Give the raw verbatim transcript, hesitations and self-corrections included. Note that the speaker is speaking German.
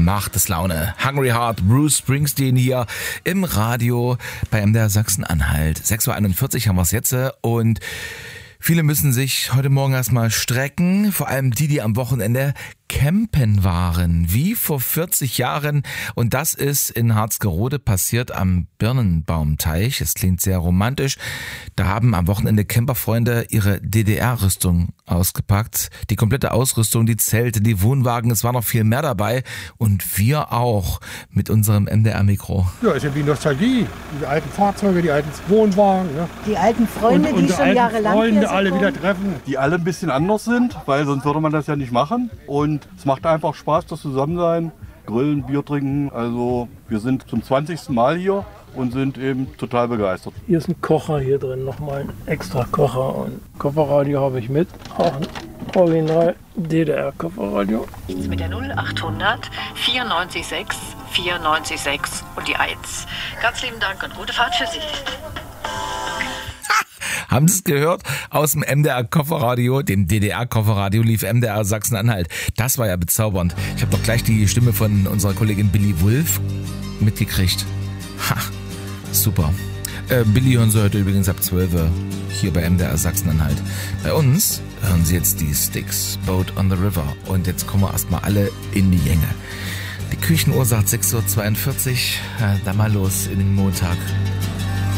macht es Laune. Hungry Heart, Bruce Springsteen hier im Radio bei M D R Sachsen-Anhalt. sechs Uhr einundvierzig haben wir es jetzt und viele müssen sich heute Morgen erstmal strecken, vor allem die, die am Wochenende campen waren, wie vor vierzig Jahren. Und das ist in Harzgerode passiert am Birnenbaumteich. Es klingt sehr romantisch. Da haben am Wochenende Camperfreunde ihre D D R-Rüstung ausgepackt. Die komplette Ausrüstung, die Zelte, die Wohnwagen, es war noch viel mehr dabei. Und wir auch mit unserem M D R-Mikro. Ja, ist ja wie Nostalgie. Die alten Fahrzeuge, die alten Wohnwagen. Ja. Die alten Freunde, und, und die schon jahrelang Freunde hier so alle kommen. wieder treffen. Die alle ein bisschen anders sind, weil sonst würde man das ja nicht machen. Und es macht einfach Spaß, das Zusammensein, grillen, Bier trinken. Also wir sind zum zwanzigsten Mal hier und sind eben total begeistert. Hier ist ein Kocher hier drin, nochmal ein extra Kocher und Kofferradio habe ich mit. Auch ein Original D D R-Kofferradio. Mit der null achthundert vierundneunzig sechs vierundneunzig sechs und die eins. Ganz lieben Dank und gute Fahrt für Sie. Haben Sie es gehört? Aus dem M D R-Kofferradio, dem D D R-Kofferradio, lief M D R Sachsen-Anhalt. Das war ja bezaubernd. Ich habe doch gleich die Stimme von unserer Kollegin Billy Wulff mitgekriegt. Ha, super. Äh, Billy hören Sie heute übrigens ab zwölf Uhr hier bei M D R Sachsen-Anhalt. Bei uns hören Sie jetzt die Styx, Boat on the River. Und jetzt kommen wir erstmal alle in die Gänge. Die Küchenuhr sagt sechs Uhr zweiundvierzig. Äh, dann mal los in den Montag.